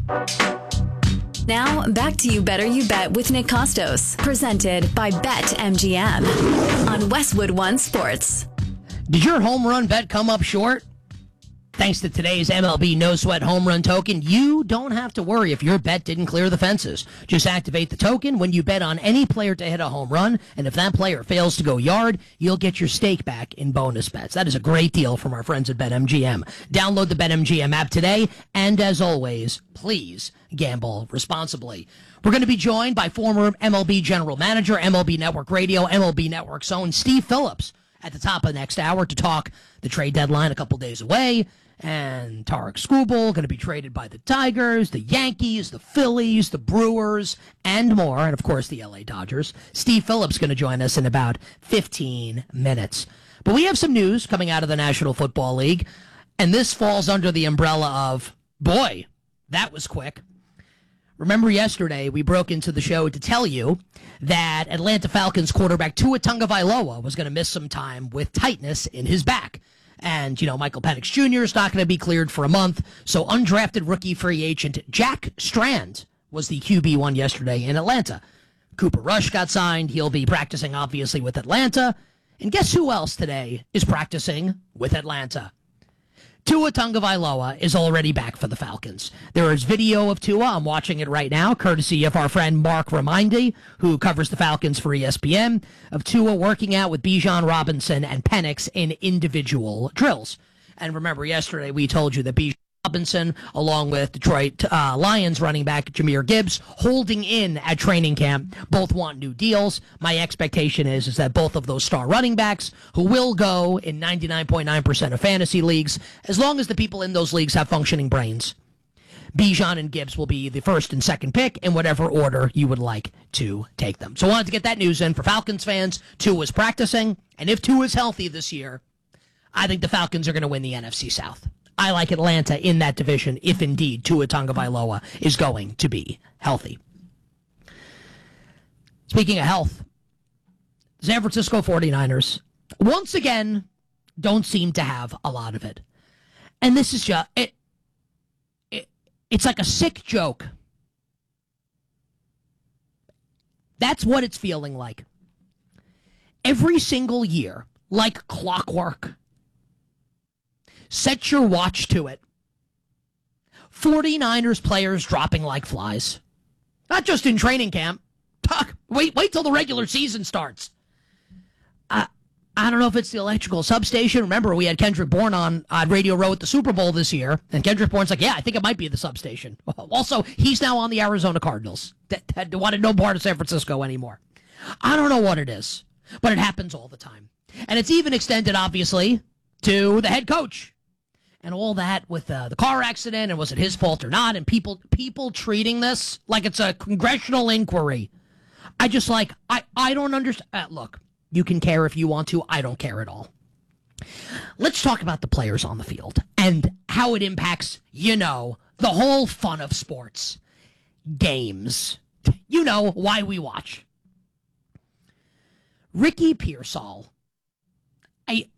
Now, back to You Better You Bet with Nick Costos, presented by BetMGM on Westwood One Sports. Did your home run bet come up short? Thanks to today's MLB No Sweat Home Run Token, you don't have to worry if your bet didn't clear the fences. Just activate the token when you bet on any player to hit a home run, and if that player fails to go yard, you'll get your stake back in bonus bets. That is a great deal from our friends at BetMGM. Download the BetMGM app today, and as always, please gamble responsibly. We're going to be joined by former MLB General Manager, MLB Network Radio, MLB Network's own Steve Phillips at the top of the next hour to talk the trade deadline a couple days away. And Tarek Skubal going to be traded by the Tigers, the Yankees, the Phillies, the Brewers, and more. And, of course, the L.A. Dodgers. Steve Phillips going to join us in about 15 minutes. But we have some news coming out of the National Football League. And this falls under the umbrella of, boy, that was quick. Remember yesterday we broke into the show to tell you that Atlanta Falcons quarterback Tua Tagovailoa was going to miss some time with tightness in his back. And, Michael Penix Jr. is not going to be cleared for a month. So undrafted rookie free agent Jack Strand was the QB1 yesterday in Atlanta. Cooper Rush got signed. He'll be practicing, obviously, with Atlanta. And guess who else today is practicing with Atlanta? Tua Tagovailoa is already back for the Falcons. There is video of Tua. I'm watching it right now, courtesy of our friend Mark Remindi, who covers the Falcons for ESPN, of Tua working out with Bijan Robinson and Penix in individual drills. And remember, yesterday we told you that Bijan Robinson, along with Detroit Lions running back Jahmyr Gibbs, holding in at training camp, both want new deals. My expectation is that both of those star running backs, who will go in 99.9% of fantasy leagues, as long as the people in those leagues have functioning brains, Bijan and Gibbs will be the first and second pick in whatever order you would like to take them. So I wanted to get that news in for Falcons fans. Tua is practicing, and if Tua is healthy this year, I think the Falcons are going to win the NFC South. I like Atlanta in that division if indeed Tua Tagovailoa is going to be healthy. Speaking of health, San Francisco 49ers, once again, don't seem to have a lot of it. And this is just, it's like a sick joke. That's what it's feeling like. Every single year, like clockwork, set your watch to it. 49ers players dropping like flies. Not just in training camp. Wait till the regular season starts. I don't know if it's the electrical substation. Remember, we had Kendrick Bourne on Radio Row at the Super Bowl this year, and Kendrick Bourne's like, yeah, I think it might be the substation. Also, he's now on the Arizona Cardinals. That wanted no part of San Francisco anymore. I don't know what it is, but it happens all the time. And it's even extended, obviously, to the head coach. And all that with the car accident, and was it his fault or not, and people treating this like it's a congressional inquiry. I don't understand. Look, you can care if you want to. I don't care at all. Let's talk about the players on the field and how it impacts, the whole fun of sports. Games. Why we watch. Ricky Pearsall. I